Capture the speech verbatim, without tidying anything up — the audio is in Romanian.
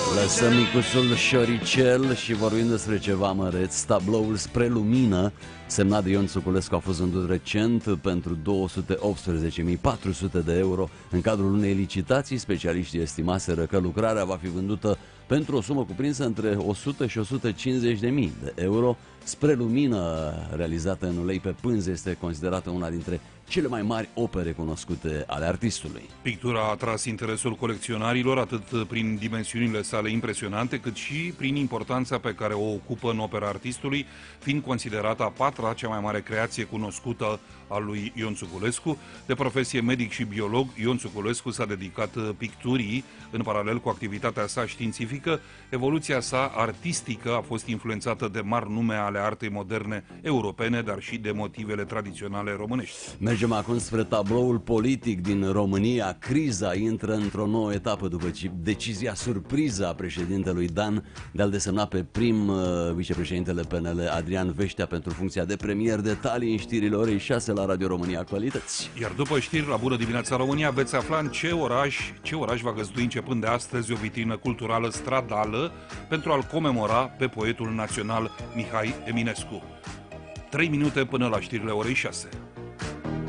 Lăsăm micuțul șoricel și vorbim despre ceva măreț. Tabloul Spre Lumină, semnat de Ion Țuculescu, a fost vândut recent pentru două sute optsprezece mii patru sute de euro. În cadrul unei licitații, specialiștii estimaseră că lucrarea va fi vândută pentru o sumă cuprinsă între o sută și o sută cincizeci de mii de euro. Spre Lumină, realizată în ulei pe pânze, este considerată una dintre cele mai mari opere cunoscute ale artistului. Pictura a atras interesul colecționarilor atât prin dimensiunile sale impresionante, cât și prin importanța pe care o ocupă în opera artistului, fiind considerată a patra cea mai mare creație cunoscută a lui Ion Țuculescu. De profesie medic și biolog, Ion Țuculescu s-a dedicat picturii în paralel cu activitatea sa științifică. Evoluția sa artistică a fost influențată de mari nume ale artei moderne europene, dar și de motivele tradiționale românești. Mergem acum spre tabloul politic din România. Criza intră într-o nouă etapă după decizia surpriză a președintelui Dan de a-l desemna pe prim uh, vicepreședintele P N L Adrian Veștea pentru funcția de premier. Detalii în știrile orei șase la Radio România Actualități. Iar după știri la Bună Dimineața România veți afla în ce oraș, ce oraș va găzdui începând de astăzi o vitrină culturală stradală pentru a-l comemora pe poetul național Mihai Eminescu. Trei minute până la știrile orei șase.